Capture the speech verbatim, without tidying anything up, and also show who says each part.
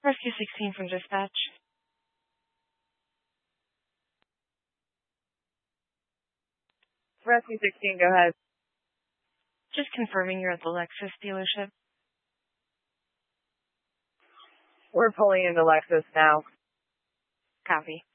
Speaker 1: Rescue sixteen from dispatch.
Speaker 2: Rescue sixteen, go ahead.
Speaker 1: Just confirming you're at the Lexus dealership.
Speaker 2: We're pulling into Lexus now.
Speaker 1: Copy.